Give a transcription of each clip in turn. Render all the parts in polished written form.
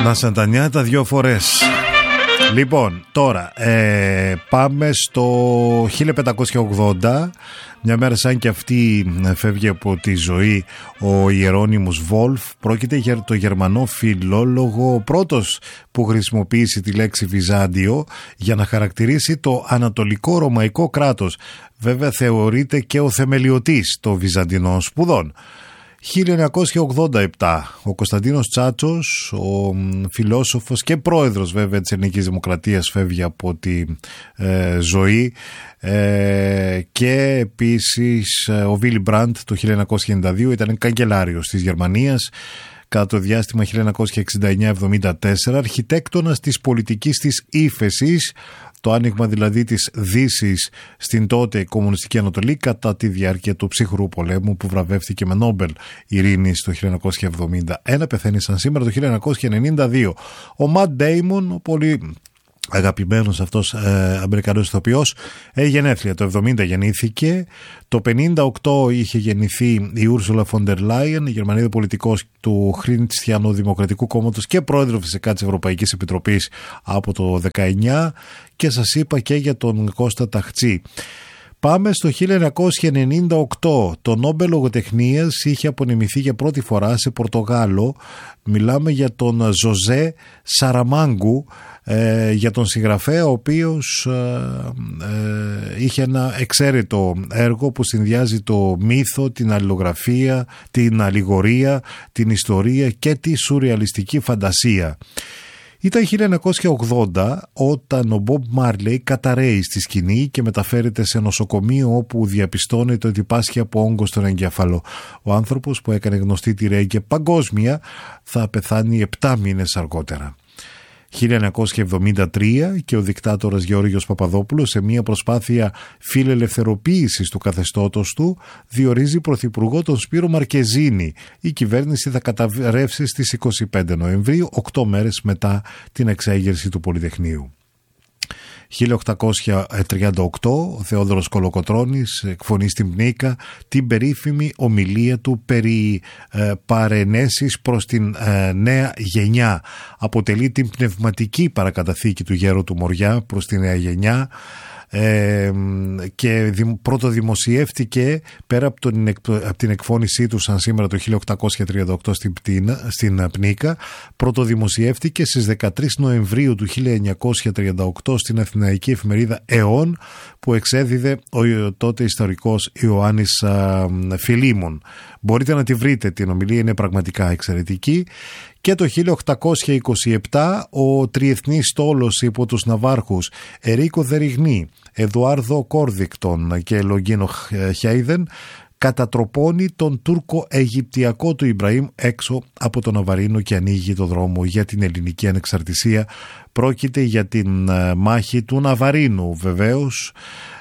Να Σαντανιάτα 2 φορές. Λοιπόν, τώρα πάμε στο 1580. Μια μέρα σαν και αυτή φεύγει από τη ζωή ο Ιερώνυμος Βόλφ. Πρόκειται για το γερμανό φιλόλογο, ο πρώτος που χρησιμοποίησε τη λέξη Βυζάντιο για να χαρακτηρίσει το ανατολικό ρωμαϊκό κράτος. Βέβαια θεωρείται και ο θεμελιωτής των βυζαντινών σπουδών. 1987 ο Κωνσταντίνος Τσάτσος, ο φιλόσοφος και πρόεδρος βέβαια της Ελληνικής Δημοκρατίας, φεύγει από τη ζωή, και επίσης ο Βίλι Μπραντ το 1992 ήταν καγκελάριος της Γερμανίας κατά το διάστημα 1969-74, αρχιτέκτονας της πολιτικής της ύφεσης, το άνοιγμα δηλαδή της Δύσης στην τότε κομμουνιστική Ανατολή κατά τη διάρκεια του ψυχρού πολέμου, που βραβεύτηκε με Νόμπελ Ειρήνης το 1971, πεθαίνει σαν σήμερα το 1992. Ο Ματ Ντέιμον, ο πολύ αγαπημένος αυτός Αμερικανός ηθοποιός, έχει γενέθλια, το 70 γεννήθηκε, το 58 είχε γεννηθεί η Ούρσουλα Φοντερ Λάιεν, η Γερμανίδα πολιτικός του Χριστιανοδημοκρατικού Κόμματος και πρόεδρο φυσικά της Ευρωπαϊκής Επιτροπής από το 19, και σας είπα και για τον Κώστα Ταχτσή. Πάμε στο 1998. Το Νόμπελ Λογοτεχνίας είχε απονεμηθεί για πρώτη φορά σε Πορτογάλο. Μιλάμε για τον Ζωζέ Σαραμάγκου, για τον συγγραφέα, ο οποίος είχε ένα εξαίρετο έργο που συνδυάζει το μύθο, την αλληλογραφία, την αλληγορία, την ιστορία και τη σουρεαλιστική φαντασία. Ήταν 1980 όταν ο Μπομπ Μάρλεϊ καταρρέει στη σκηνή και μεταφέρεται σε νοσοκομείο, όπου διαπιστώνεται ότι πάσχει από όγκο στον εγκέφαλο. Ο άνθρωπος που έκανε γνωστή τη ρέγγε παγκόσμια θα πεθάνει 7 μήνες αργότερα. 1973 και ο δικτάτορας Γεώργιος Παπαδόπουλος, σε μια προσπάθεια φιλελευθεροποίησης του καθεστώτος του, διορίζει πρωθυπουργό τον Σπύρο Μαρκεζίνη. Η κυβέρνηση θα καταρρεύσει στις 25 Νοεμβρίου, 8 μέρες μετά την εξέγερση του Πολυτεχνείου. 1838 ο Θεόδωρος Κολοκοτρώνης εκφωνεί στην Πνίκα την περίφημη ομιλία του περί παρενέσεις προς την νέα γενιά. Αποτελεί την πνευματική παρακαταθήκη του γέρου του Μοριά προς τη νέα γενιά, και πρωτοδημοσιεύτηκε πέρα από την εκφώνησή του σαν σήμερα το 1838 στην Πνίκα, πρωτοδημοσιεύτηκε στις 13 Νοεμβρίου του 1938 στην αθηναϊκή εφημερίδα ΕΟΝ, που εξέδιδε ο τότε ιστορικός Ιωάννης Φιλίμων. Μπορείτε να τη βρείτε την ομιλία, είναι πραγματικά εξαιρετική. Και το 1827 ο τριεθνής στόλος υπό τους ναυάρχους Ερίκο Δεριγνή, Εδουάρδο Κόρδικτον και Λογκίνο Χέιδεν κατατροπώνει τον Τούρκο-Αιγυπτιακό του Ιμπραήμ έξω από τον Αβαρίνο και ανοίγει το δρόμο για την ελληνική ανεξαρτησία. Πρόκειται για την μάχη του Ναβαρίνου βεβαίως.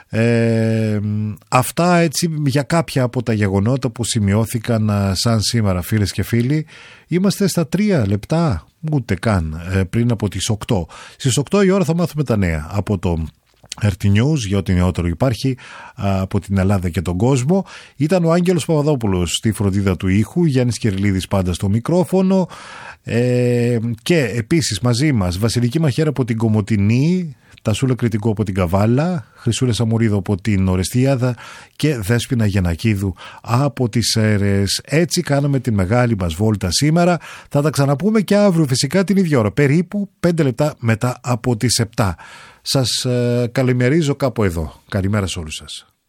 Αυτά έτσι για κάποια από τα γεγονότα που σημειώθηκαν σαν σήμερα, φίλες και φίλοι. Είμαστε στα 3 λεπτά, ούτε καν, πριν από τις 8. Στις 8 η ώρα θα μάθουμε τα νέα από το RT News, για ό,τι νεότερο υπάρχει από την Ελλάδα και τον κόσμο. Ήταν ο Άγγελος Παπαδόπουλος στη φροντίδα του ήχου, Γιάννης Κυριλίδης πάντα στο μικρόφωνο, και επίσης μαζί μας Βασιλική Μαχαίρα από την Κομοτηνή, Τασούλα Κρητικού από την Καβάλα, Χρυσούλα Σαμουρίδου από την Ορεστιάδα και Δέσποινα Γενακίδου από τις Σέρρες. Έτσι κάναμε την μεγάλη μας βόλτα σήμερα. Θα τα ξαναπούμε και αύριο φυσικά την ίδια ώρα, περίπου 5 λεπτά μετά από τις 7. Σας καλημερίζω κάπου εδώ. Καλημέρα σε όλους σας.